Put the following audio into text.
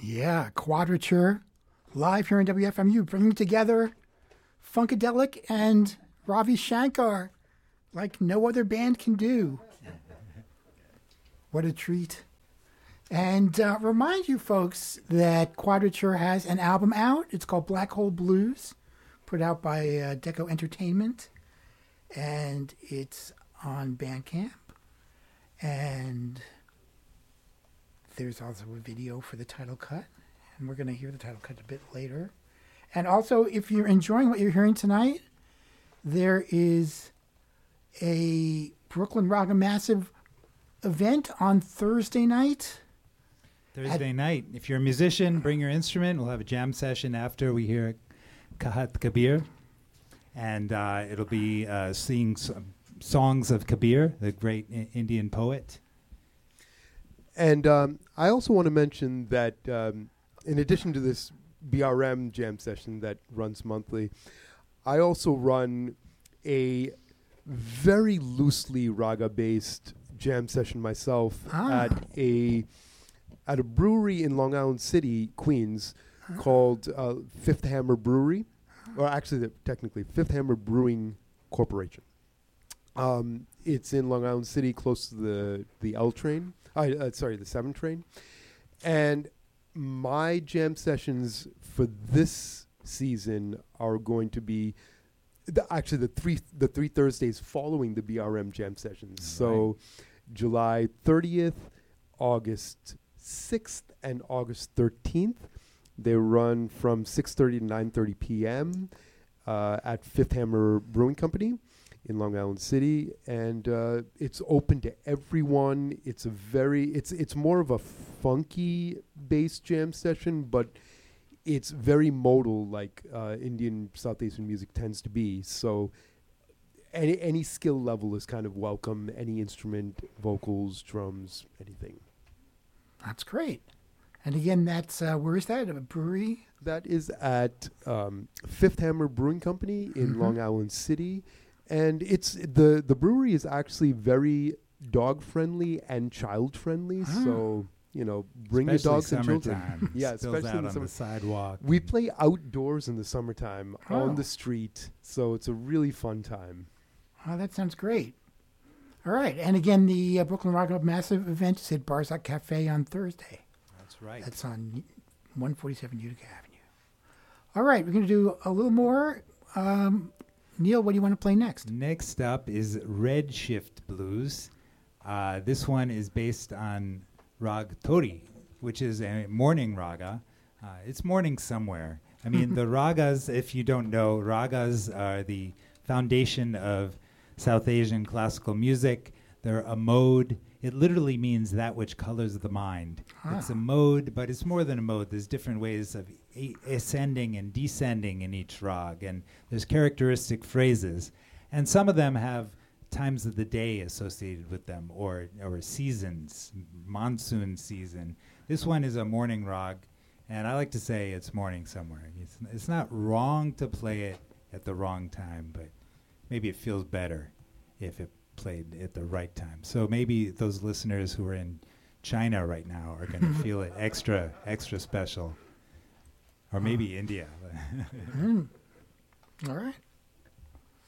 Yeah, Quadrature, live here in WFMU, bringing together Funkadelic and Ravi Shankar like no other band can do. What a treat. And remind you folks that Quadrature has an album out. It's called Black Hole Blues, put out by Deco Entertainment. And it's on Bandcamp. And there's also a video for the title cut. And we're going to hear the title cut a bit later. And also, if you're enjoying what you're hearing tonight, there is a Brooklyn Raga Massive event on Thursday night. Thursday night. If you're a musician, bring your instrument. We'll have a jam session after we hear Kahat Kabir. And it'll be singing songs of Kabir, the great Indian poet. And I also want to mention that in addition to this BRM jam session that runs monthly, I also run a very loosely raga-based jam session myself at a brewery in Long Island City, Queens, called Fifth Hammer Brewery, or actually, technically, Fifth Hammer Brewing Corporation. It's in Long Island City, close to the L train. The 7 train. And my jam sessions for this season are going to be the three Thursdays following the BRM jam sessions. Right. So July 30th, August 6th, and August 13th. They run from 6:30 to 9:30 p.m. At Fifth Hammer Brewing Company in Long Island City, and it's open to everyone. It's more of a funky bass jam session, but it's very modal, like Indian South Asian music tends to be. So any skill level is kind of welcome. Any instrument, vocals, drums, anything. That's great. And again, that's where is that? A brewery? That is at Fifth Hammer Brewing Company in Long Island City. And it's the brewery is actually very dog friendly and child friendly. So, bring especially your dogs and children. Yeah, especially out on the sidewalk. We play outdoors in the summertime on the street. So it's a really fun time. Oh, that sounds great. All right. And again, the Brooklyn Raga Massive event is at Barzak Cafe on Thursday. That's right. That's on 147 Utica Avenue. All right. We're going to do a little more. Neil, what do you want to play next? Next up is Redshift Blues. This one is based on Rag Tori, which is a morning raga. It's morning somewhere. I mean, the ragas, if you don't know, ragas are the foundation of South Asian classical music. They're a mode. It literally means that which colors the mind. It's a mode, but it's more than a mode. There's different ways of ascending and descending in each rag, and there's characteristic phrases. And some of them have times of the day associated with them, or seasons, monsoon season. This one is a morning rag, and I like to say it's morning somewhere. It's not wrong to play it at the wrong time, but maybe it feels better if it played at the right time. So maybe those listeners who are in China right now are going to feel it extra special. Or maybe India. All right.